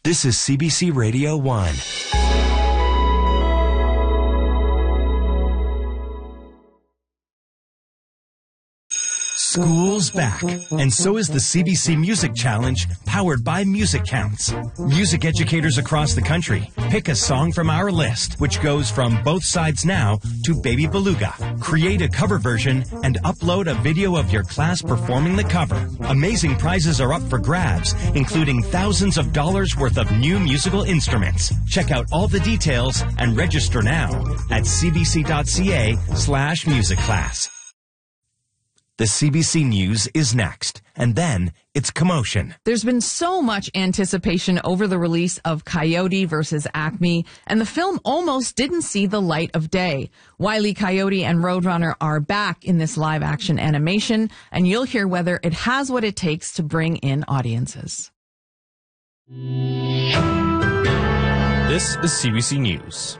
This is CBC Radio 1. School's back, and so is the CBC Music Challenge, powered by Music Counts. Music educators across the country pick a song from our list, which goes from Both Sides Now to Baby Beluga. Create a cover version and upload a video of your class performing the cover. Amazing prizes are up for grabs, including thousands of dollars worth of new musical instruments. Check out all the details and register now at cbc.ca/musicclass. The CBC News is next, and then it's commotion. There's been so much anticipation over the release of Coyote vs. Acme, and the film almost didn't see the light of day. Wile E. Coyote and Roadrunner are back in this live-action animation, and you'll hear whether it has what it takes to bring in audiences. This is CBC News.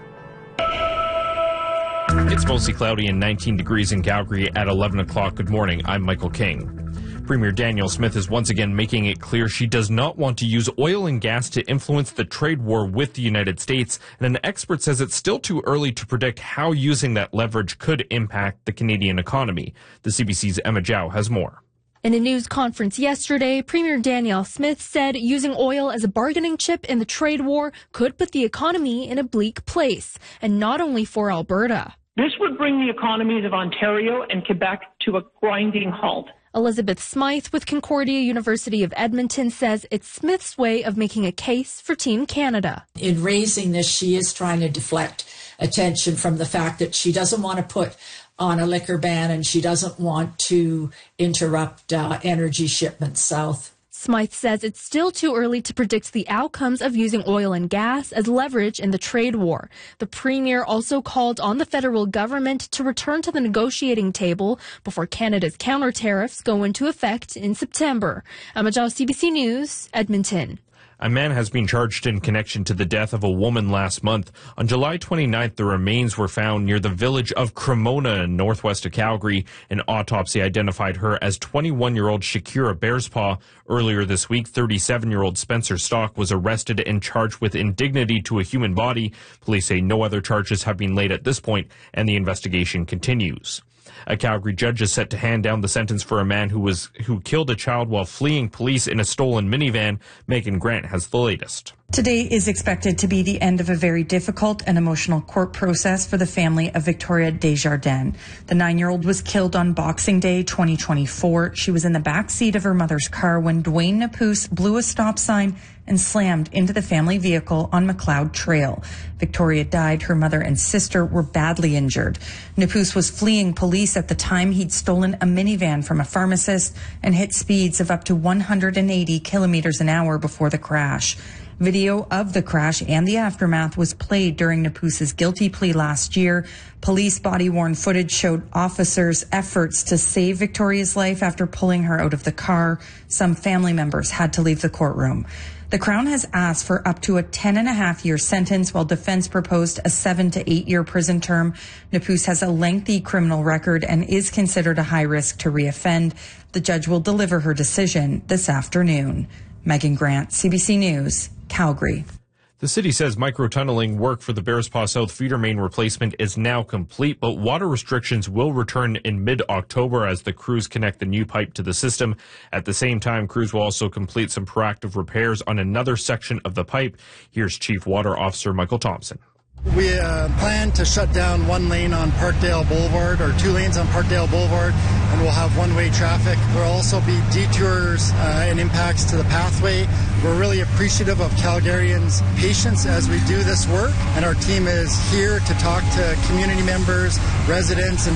It's mostly cloudy and 19 degrees in Calgary at 11 o'clock. Good morning. I'm Michael King. Premier Danielle Smith is once again making it clear she does not want to use oil and gas to influence the trade war with the United States, and an expert says it's still too early to predict how using that leverage could impact the Canadian economy. The CBC's Emma Zhao has more. In a news conference yesterday, Premier Danielle Smith said using oil as a bargaining chip in the trade war could put the economy in a bleak place, and not only for Alberta. This would bring the economies of Ontario and Quebec to a grinding halt. Elizabeth Smythe with Concordia University of Edmonton says it's Smith's way of making a case for Team Canada. In raising this, she is trying to deflect attention from the fact that she doesn't want to put on a liquor ban and she doesn't want to interrupt energy shipments south. Smythe says it's still too early to predict the outcomes of using oil and gas as leverage in the trade war. The Premier also called on the federal government to return to the negotiating table before Canada's counter tariffs go into effect in September. Emma Zhao, CBC News, Edmonton. A man has been charged in connection to the death of a woman last month. On July 29th, the remains were found near the village of Cremona in northwest of Calgary. An autopsy identified her as 21-year-old Shakira Bearspaw. Earlier this week, 37-year-old Spencer Stock was arrested and charged with indignity to a human body. Police say no other charges have been laid at this point, and the investigation continues. A Calgary judge is set to hand down the sentence for a man who killed a child while fleeing police in a stolen minivan. Megan Grant has the latest. Today is expected to be the end of a very difficult and emotional court process for the family of Victoria Desjardins. The 9-year-old was killed on Boxing Day 2024. She was in the back seat of her mother's car when Dwayne Napus blew a stop sign and slammed into the family vehicle on McLeod Trail. Victoria died. Her mother and sister were badly injured. Napus was fleeing police at the time. He'd stolen a minivan from a pharmacist and hit speeds of up to 180 kilometers an hour before the crash. Video of the crash and the aftermath was played during Napus's guilty plea last year. Police body-worn footage showed officers' efforts to save Victoria's life after pulling her out of the car. Some family members had to leave the courtroom. The Crown has asked for up to a 10.5-year sentence, while defense proposed a 7 to 8-year prison term. Napus has a lengthy criminal record and is considered a high risk to reoffend. The judge will deliver her decision this afternoon. Megan Grant, CBC News, Calgary. The city says microtunneling work for the Bearspaw South feeder main replacement is now complete, but water restrictions will return in mid-October as the crews connect the new pipe to the system. At the same time, crews will also complete some proactive repairs on another section of the pipe. Here's Chief Water Officer Michael Thompson. We plan to shut down one lane on Parkdale Boulevard, or 2 lanes on Parkdale Boulevard, and we'll have one-way traffic. There will also be detours and impacts to the pathway. We're really appreciative of Calgarians' patience as we do this work, and our team is here to talk to community members, residents, and